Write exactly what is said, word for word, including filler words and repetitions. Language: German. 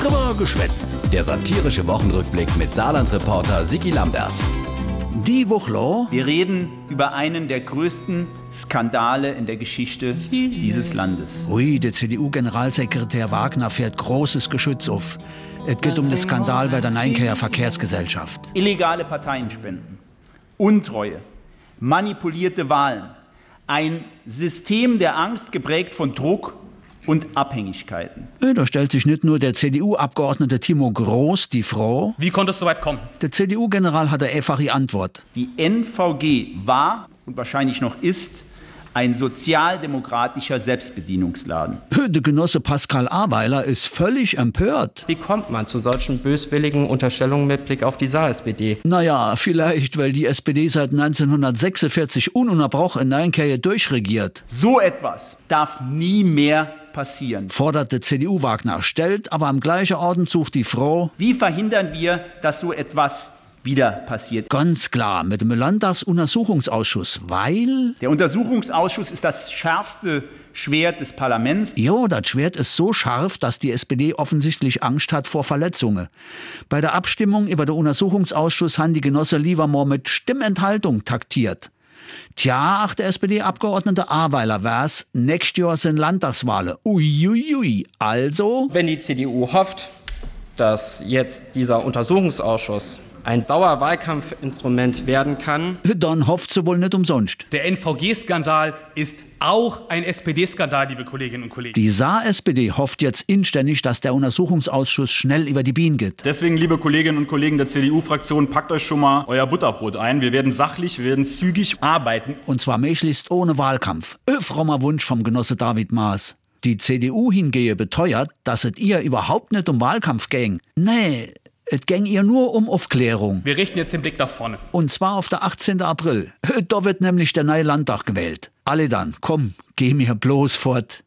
Drüber geschwätzt. Der satirische Wochenrückblick mit Saarland-Reporter Sigi Lambert. Die Woche. Wir reden über einen der größten Skandale in der Geschichte dieses Landes. Ui, der C D U-Generalsekretär Wagner fährt großes Geschütz auf. Es geht um den Skandal bei der Neinkeer Verkehrsgesellschaft. Illegale Parteienspenden, Untreue, manipulierte Wahlen, ein System der Angst geprägt von Druck und Abhängigkeiten. Da stellt sich nicht nur der C D U-Abgeordnete Timo Groß die Frage: Wie konnte es so weit kommen? Der C D U-General hat eine einfache Antwort. Die N V G war und wahrscheinlich noch ist ein sozialdemokratischer Selbstbedienungsladen. Der Genosse Pascal Aweiler ist völlig empört. Wie kommt man zu solchen böswilligen Unterstellungen mit Blick auf die Saar-S P D? Naja, vielleicht, weil die S P D seit neunzehnhundertsechsundvierzig ununterbrochen in Neinkeer durchregiert. So etwas darf nie mehr passieren, fordert der C D U-Wagner, stellt aber am gleichen Atemzug die Frage: Wie verhindern wir, dass so etwas wieder passiert? Ganz klar, mit dem Landtagsuntersuchungsausschuss, weil... Der Untersuchungsausschuss ist das schärfste Schwert des Parlaments. Jo, das Schwert ist so scharf, dass die S P D offensichtlich Angst hat vor Verletzungen. Bei der Abstimmung über den Untersuchungsausschuss haben die Genossen lieber mal mit Stimmenthaltung taktiert. Tja, ach, der S P D-Abgeordnete Aweiler wär's, nächstes Jahr sind Landtagswahlen. Uiuiui, also... Wenn die C D U hofft, dass jetzt dieser Untersuchungsausschuss ein Dauerwahlkampfinstrument werden kann, dann hofft sie wohl nicht umsonst. Der N V G-Skandal ist auch ein S P D-Skandal, liebe Kolleginnen und Kollegen. Die Saar-S P D hofft jetzt inständig, dass der Untersuchungsausschuss schnell über die Bienen geht. Deswegen, liebe Kolleginnen und Kollegen der C D U-Fraktion, packt euch schon mal euer Butterbrot ein. Wir werden sachlich, wir werden zügig arbeiten. Und zwar möglichst ohne Wahlkampf. Ein frommer Wunsch vom Genosse David Maas. Die C D U hingegen beteuert, dass es ihr überhaupt nicht um Wahlkampf ging. Nee, es ging ihr nur um Aufklärung. Wir richten jetzt den Blick nach vorne. Und zwar auf der achtzehnten April. Da wird nämlich der neue Landtag gewählt. Alle dann, komm, geh mir bloß fort.